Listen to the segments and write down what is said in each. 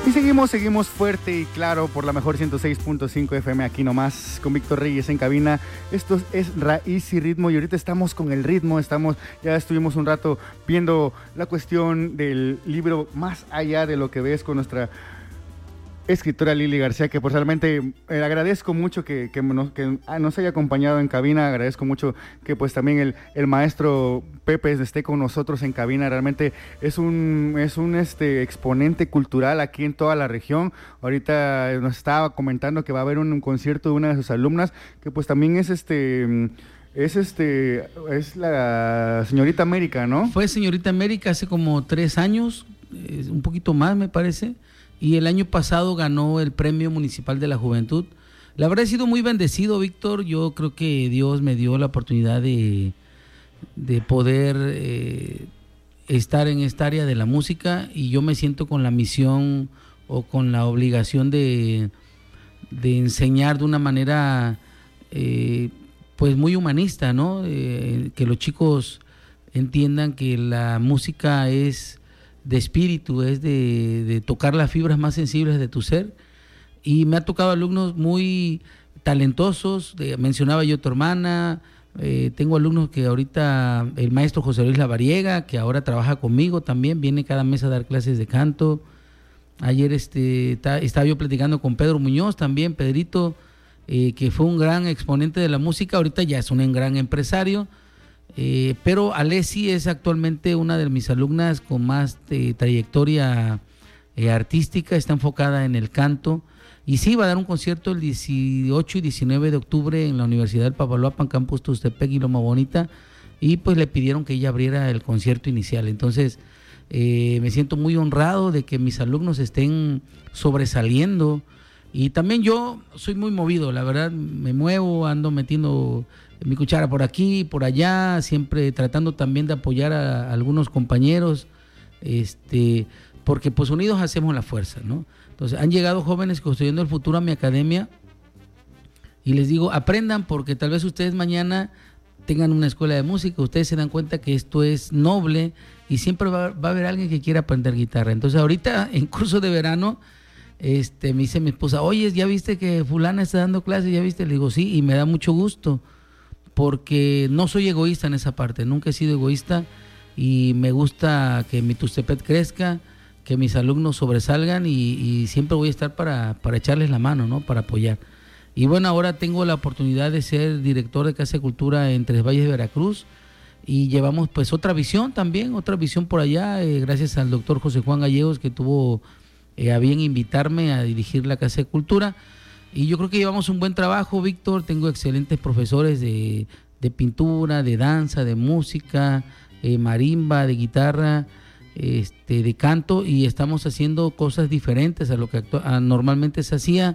Y seguimos fuerte y claro por la mejor 106.5 FM aquí nomás con Víctor Reyes en cabina. Esto es Raíz y Ritmo y ahorita estamos con el ritmo, ya estuvimos un rato viendo la cuestión del libro Más allá de lo que ves con nuestra escritora Lili García, que personalmente agradezco mucho que nos haya acompañado en cabina. Agradezco mucho que pues también el maestro Pepe esté con nosotros en cabina. Realmente es un exponente cultural aquí en toda la región. Ahorita nos estaba comentando que va a haber un concierto de una de sus alumnas, que pues también es la señorita América, ¿no? Fue señorita América hace como 3 años, un poquito más me parece. Y el año pasado ganó el Premio Municipal de la Juventud. La verdad he sido muy bendecido, Víctor. Yo creo que Dios me dio la oportunidad de poder estar en esta área de la música, y yo me siento con la misión o con la obligación de enseñar de una manera pues muy humanista, ¿no? Que los chicos entiendan que la música es de espíritu, es de tocar las fibras más sensibles de tu ser. Y me ha tocado alumnos muy talentosos, mencionaba yo a tu hermana, tengo alumnos que ahorita, el maestro José Luis Lavariega, que ahora trabaja conmigo también, viene cada mes a dar clases de canto. Ayer estaba yo platicando con Pedro Muñoz también, Pedrito, que fue un gran exponente de la música, ahorita ya es un gran empresario. Pero Alessi es actualmente una de mis alumnas con más trayectoria artística, está enfocada en el canto, y sí va a dar un concierto el 18 y 19 de octubre en la Universidad del Papaloapan, Campus Tuxtepec y Loma Bonita, y pues le pidieron que ella abriera el concierto inicial. Entonces me siento muy honrado de que mis alumnos estén sobresaliendo, y también yo soy muy movido, la verdad me muevo, ando metiendo mi cuchara por aquí, por allá, siempre tratando también de apoyar a algunos compañeros, porque pues unidos hacemos la fuerza, ¿no? Entonces han llegado jóvenes construyendo el futuro a mi academia, y les digo, aprendan, porque tal vez ustedes mañana tengan una escuela de música, ustedes se dan cuenta que esto es noble, y siempre va a haber alguien que quiera aprender guitarra. Entonces ahorita en curso de verano, me dice mi esposa, oye, ¿ya viste que fulana está dando clases? ¿Ya viste? Le digo, sí, y me da mucho gusto, porque no soy egoísta en esa parte, nunca he sido egoísta, y me gusta que mi Tuxtepec crezca, que mis alumnos sobresalgan, y siempre voy a estar para echarles la mano, ¿no? Para apoyar. Y bueno, ahora tengo la oportunidad de ser director de Casa de Cultura en Tres Valles, Veracruz, y llevamos pues otra visión por allá, gracias al doctor José Juan Gallegos, que tuvo a bien invitarme a dirigir la Casa de Cultura. Y yo creo que llevamos un buen trabajo, Víctor. Tengo excelentes profesores de pintura, de danza, de música, marimba, de guitarra, de canto, y estamos haciendo cosas diferentes a lo que normalmente se hacía.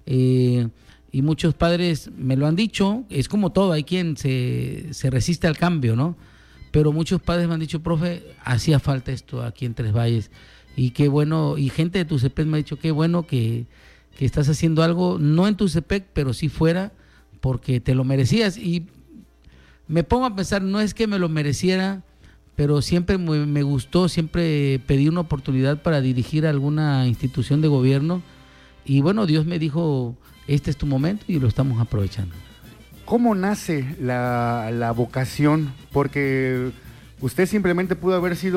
Y muchos padres me lo han dicho, es como todo, hay quien se resiste al cambio, ¿no? Pero muchos padres me han dicho, profe, hacía falta esto aquí en Tres Valles, y qué bueno, y gente de Tuxtepec me ha dicho, qué bueno que estás haciendo algo, no en Tuxtepec, pero sí fuera, porque te lo merecías. Y me pongo a pensar, no es que me lo mereciera, pero siempre me gustó, siempre pedí una oportunidad para dirigir alguna institución de gobierno, y bueno, Dios me dijo, este es tu momento, y lo estamos aprovechando. ¿Cómo nace la vocación? Porque usted simplemente pudo haber sido